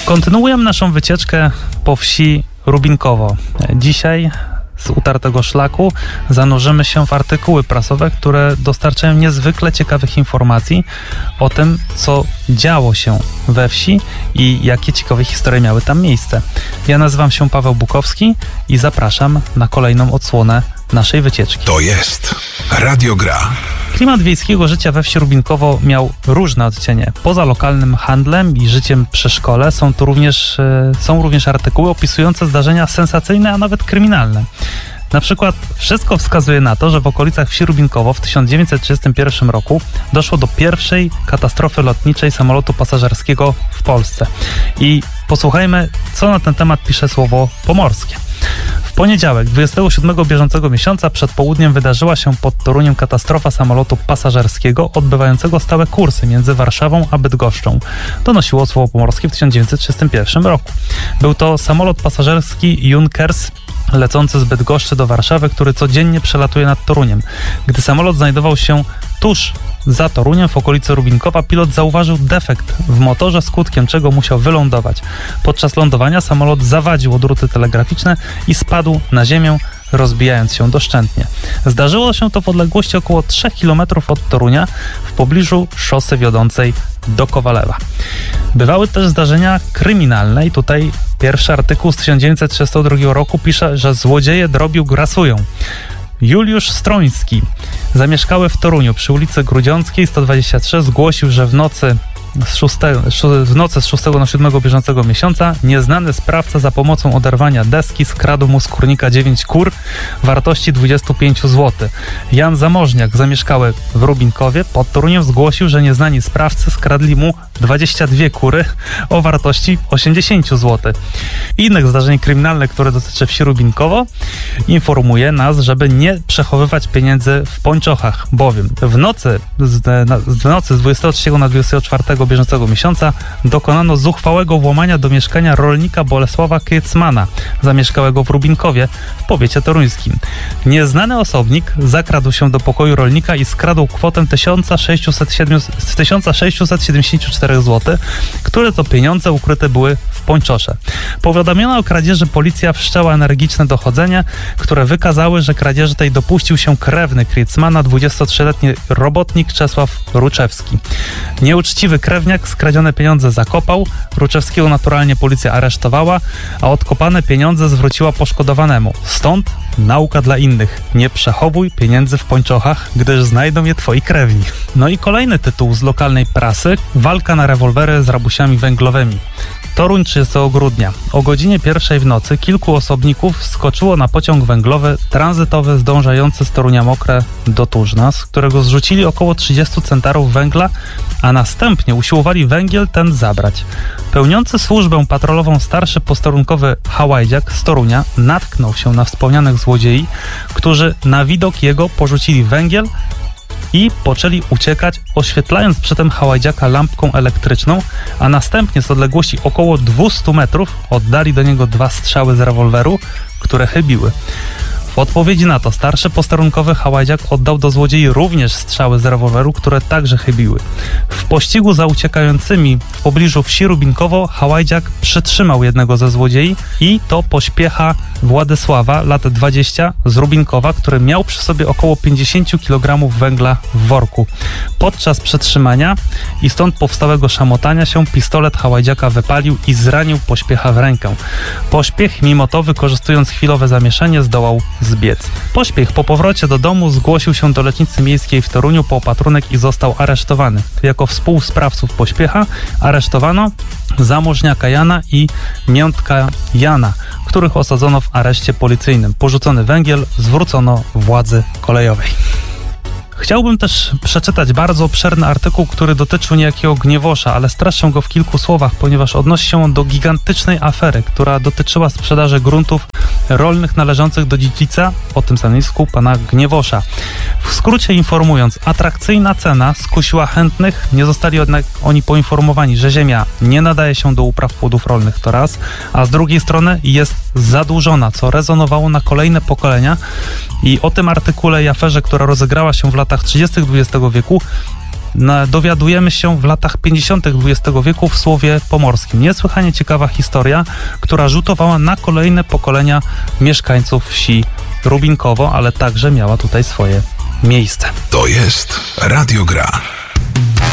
Kontynuujemy naszą wycieczkę po wsi Rubinkowo. Dzisiaj z utartego szlaku zanurzymy się w artykuły prasowe, które dostarczają niezwykle ciekawych informacji o tym, co działo się we wsi i jakie ciekawe historie miały tam miejsce. Ja nazywam się Paweł Bukowski i zapraszam na kolejną odsłonę naszej wycieczki. To jest Radio Gra. Klimat wiejskiego życia we wsi Rubinkowo miał różne odcienie. Poza lokalnym handlem i życiem przy szkole są również artykuły opisujące zdarzenia sensacyjne, a nawet kryminalne. Na przykład wszystko wskazuje na to, że w okolicach wsi Rubinkowo w 1931 roku doszło do pierwszej katastrofy lotniczej samolotu pasażerskiego w Polsce. I posłuchajmy, co na ten temat pisze Słowo Pomorskie. W poniedziałek, 27 bieżącego miesiąca, przed południem wydarzyła się pod Toruniem katastrofa samolotu pasażerskiego odbywającego stałe kursy między Warszawą a Bydgoszczą. Donosiło Słowo Pomorskie w 1931 roku. Był to samolot pasażerski Junkers lecący z Bydgoszczy do Warszawy, który codziennie przelatuje nad Toruniem. Gdy samolot znajdował się tuż za Toruniem w okolicy Rubinkowa, pilot zauważył defekt w motorze, skutkiem czego musiał wylądować. Podczas lądowania samolot zawadził o druty telegraficzne i spadł na ziemię, rozbijając się doszczętnie. Zdarzyło się to w odległości około 3 km od Torunia, w pobliżu szosy wiodącej do Kowalewa. Bywały też zdarzenia kryminalne i tutaj pierwszy artykuł z 1932 roku pisze, że złodzieje drobiu grasują. Juliusz Stroński, zamieszkały w Toruniu przy ulicy Grudziąckiej 123, zgłosił, że w nocy z 6 na 7 bieżącego miesiąca nieznany sprawca za pomocą oderwania deski skradł mu z kurnika 9 kur wartości 25 zł. Jan Zamożniak, zamieszkały w Rubinkowie pod Toruniem, zgłosił, że nieznani sprawcy skradli mu 22 kury o wartości 80 zł. Innych zdarzeń kryminalnych, które dotyczy wsi Rubinkowo, informuje nas, żeby nie przechowywać pieniędzy w pończochach, bowiem w nocy z 23 na 24 bieżącego miesiąca dokonano zuchwałego włamania do mieszkania rolnika Bolesława Kiecmana, zamieszkałego w Rubinkowie w powiecie toruńskim. Nieznany osobnik zakradł się do pokoju rolnika i skradł kwotę 1674 zł, które to pieniądze ukryte były w pończosze. Powiadomiono o kradzieży policja wszczęła energiczne dochodzenie, które wykazały, że kradzieży tej dopuścił się krewny Kiecmana, 23-letni robotnik Czesław Ruczewski. Nieuczciwy krewniak skradzione pieniądze zakopał, Ruczewskiego naturalnie policja aresztowała, a odkopane pieniądze zwróciła poszkodowanemu. Stąd nauka dla innych. Nie przechowuj pieniędzy w pończochach, gdyż znajdą je twoi krewni. No i kolejny tytuł z lokalnej prasy. Walka na rewolwery z rabusiami węglowymi. Toruń, 30 grudnia. O godzinie 1 w nocy kilku osobników wskoczyło na pociąg węglowy tranzytowy zdążający z Torunia Mokre do Tużna, z którego zrzucili około 30 centarów węgla, a następnie usiłowali węgiel ten zabrać. Pełniący służbę patrolową starszy posterunkowy Hałajdziak z Torunia natknął się na wspomnianych złodziei, którzy na widok jego porzucili węgiel i poczęli uciekać, oświetlając przy tym Hałajdziaka lampką elektryczną, a następnie z odległości około 200 metrów oddali do niego 2 strzały z rewolweru, które chybiły. W odpowiedzi na to starszy posterunkowy Hałajdziak oddał do złodziei również strzały z rewolweru, które także chybiły. W pościgu za uciekającymi w pobliżu wsi Rubinkowo Hałajdziak przytrzymał jednego ze złodziei i to pośpiecha Władysława, lat 20, z Rubinkowa, który miał przy sobie około 50 kg węgla w worku. Podczas przetrzymania i stąd powstałego szamotania się pistolet Hałajdziaka wypalił i zranił pośpiecha w rękę. Pośpiech, mimo to wykorzystując chwilowe zamieszanie, zdołał zbiec. Pośpiech po powrocie do domu zgłosił się do lecznicy miejskiej w Toruniu po opatrunek i został aresztowany. Jako współsprawców pośpiecha aresztowano Zamożniaka Jana i Miętka Jana, których osadzono w areszcie policyjnym. Porzucony węgiel zwrócono władzy kolejowej. Chciałbym też przeczytać bardzo obszerny artykuł, który dotyczył niejakiego Gniewosza, ale streszczę go w kilku słowach, ponieważ odnosi się on do gigantycznej afery, która dotyczyła sprzedaży gruntów rolnych należących do dziedzica o tym stanowisku pana Gniewosza. W skrócie informując, atrakcyjna cena skusiła chętnych, nie zostali jednak oni poinformowani, że ziemia nie nadaje się do upraw płodów rolnych, to raz, a z drugiej strony jest zadłużona, co rezonowało na kolejne pokolenia. I o tym artykule i aferze, która rozegrała się w latach 30. XX wieku, dowiadujemy się w latach 50. XX wieku w Słowie Pomorskim. Niesłychanie ciekawa historia, która rzutowała na kolejne pokolenia mieszkańców wsi Rubinkowo, ale także miała tutaj swoje miejsce. To jest Radio Gra.